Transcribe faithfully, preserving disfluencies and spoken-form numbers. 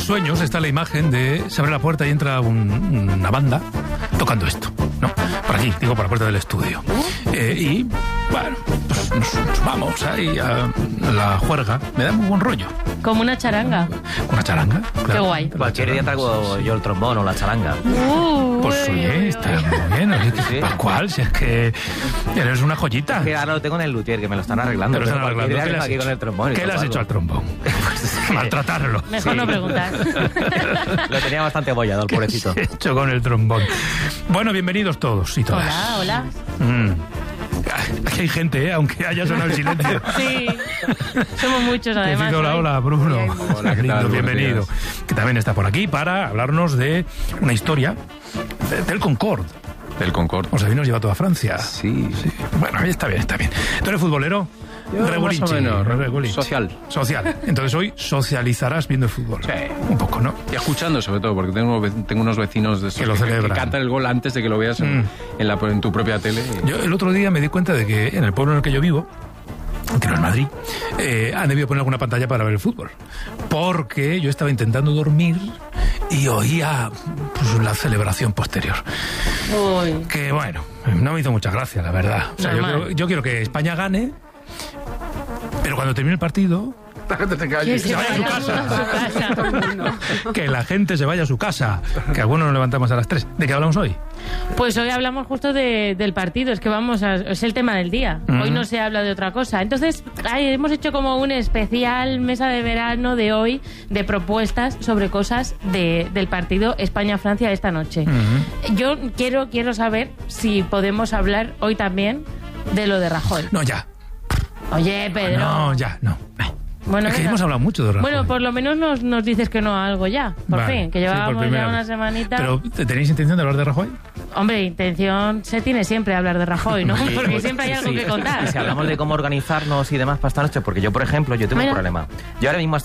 sueños está la imagen de se abre la puerta y entra un, una banda tocando esto, ¿no? Por aquí, digo, por la puerta del estudio. Eh, y, bueno, pues nos, nos vamos ahí a la juerga. Me da muy buen rollo. Como una charanga. ¿Una charanga? Claro. Qué guay. Cualquier día traigo yo el trombón o la charanga. Uh, Pues uy, oye, uy, está uy. muy bien. Oye, Sí. Pascual, si es que eres una joyita. Que ahora lo tengo en el luthier, que me lo están arreglando. Te lo están Pero cualquier arreglando. día ¿Qué le vengo has aquí hecho? con el trombón y ¿Qué le has toco hecho al algo. trombón? Maltratarlo. Mejor Sí. no preguntar. Lo tenía bastante abollado, el ¿Qué pobrecito. has hecho con el trombón? Bueno, bienvenidos todos y todas. Hola, hola. Mm. Aquí hay gente, ¿eh? Aunque haya sonado el silencio. Sí. Somos muchos, además. Decid hola, hoy. hola, Bruno. Hola, ¿qué Lindo, tal? Buenos bienvenido. días. Que también está por aquí para hablarnos de una historia de- del Concorde. Del Concorde. O sea, hoy nos lleva toda Francia. Sí, sí. Bueno, ahí está bien, está bien. ¿Tú eres futbolero? Yo, Regulinchi, más o menos. regulinchi. Social. Social. Entonces hoy socializarás viendo el fútbol. Sí. Un poco, ¿no? Y escuchando, sobre todo, porque tengo, ve- tengo unos vecinos de esos Que lo celebran. que cantan el gol antes de que lo veas en, Mm. en, la, en tu propia tele. Yo el otro día me di cuenta de que en el pueblo en el que yo vivo, que no es Madrid, eh, han debido poner alguna pantalla para ver el fútbol. Porque yo estaba intentando dormir y oía pues, la celebración posterior. Uy. Que bueno, no me hizo mucha gracia, la verdad. O sea, yo Normal. quiero, yo quiero que España gane, pero cuando termine el partido, Que se vaya a su casa. a su casa. que la gente se vaya a su casa. Que algunos nos levantamos a las tres. ¿De qué hablamos hoy? Pues hoy hablamos justo de- del partido, es que vamos a, es el tema del día. Ujú. Hoy no se habla de otra cosa. Entonces, ay, hemos hecho como un especial mesa de verano de hoy de propuestas sobre cosas de- del partido España-Francia esta noche. Yo quiero, quiero saber si podemos hablar hoy también de lo de Rajoy. No, ya. Oye, Pedro. No, ya, no. Bueno, Es que venga. hemos hablado mucho de Rajoy. Bueno, por lo menos nos, nos dices que no a algo ya, por Vale, fin, que sí, por llevábamos primera ya una vez. semanita. Pero, ¿tenéis intención de hablar de Rajoy? Hombre, intención se tiene siempre hablar de Rajoy, ¿no? Sí, Porque pues, siempre hay algo sí. que contar. Y si hablamos de cómo organizarnos y demás para esta noche, porque yo, por ejemplo, yo tengo Mira. un problema. Yo ahora mismo